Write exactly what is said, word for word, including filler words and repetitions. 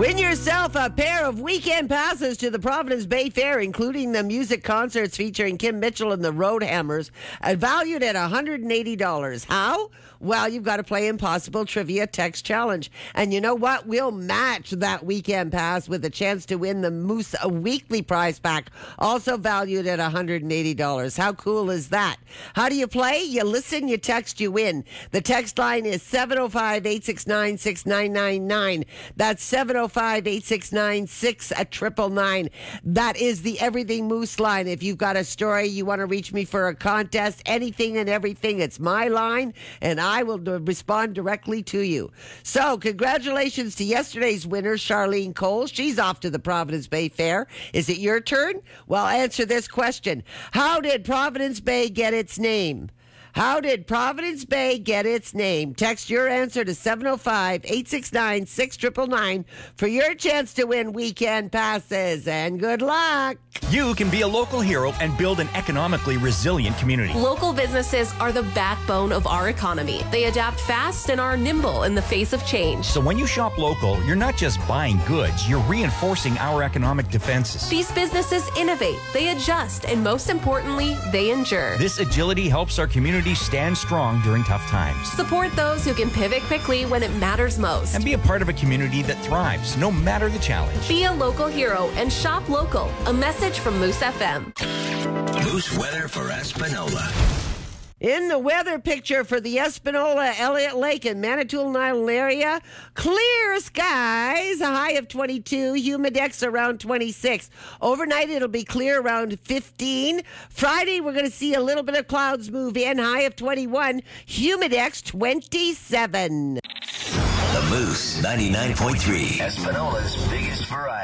Win yourself a pair of weekend passes to the Providence Bay Fair, including the music concerts featuring Kim Mitchell and the Roadhammers, uh, valued at one hundred eighty dollars. How? Well, you've got to play Impossible Trivia Text Challenge. And you know what? We'll match that weekend pass with a chance to win the Moose a weekly prize pack, also valued at one hundred eighty dollars. How cool is that? How do you play? You listen, you text, you win. The text line is seven oh five, eight six nine, six nine nine nine. That's seven oh five, eight six nine, six nine nine. That is the Everything Moose line. If you've got a story, you want to reach me for a contest, anything and everything, it's my line, and I will d- respond directly to you. So, congratulations to yesterday's winner, Charlene Cole. She's off to the Providence Bay Fair. Is it your turn? Well, answer this question. How did Providence Bay get its name? How did Providence Bay get its name? Text your answer to seven oh five, eight six nine, six nine nine nine for your chance to win weekend passes. And good luck. You can be a local hero and build an economically resilient community. Local businesses are the backbone of our economy. They adapt fast and are nimble in the face of change. So when you shop local, you're not just buying goods, you're reinforcing our economic defenses. These businesses innovate, they adjust, and most importantly, they endure. This agility helps our community stand strong during tough times. Support those who can pivot quickly when it matters most. And be a part of a community that thrives, no matter the challenge. Be a local hero and shop local. A message from Moose F M. Moose weather for Espanola. In the weather picture for the Espanola, Elliott Lake, and Manitoulin Island area, clear skies, a high of twenty-two, humidex around twenty-six. Overnight, it'll be clear around fifteen. Friday, we're going to see a little bit of clouds move in, high of twenty-one, humidex twenty-seven. The Moose ninety-nine point three, Espanola's biggest variety.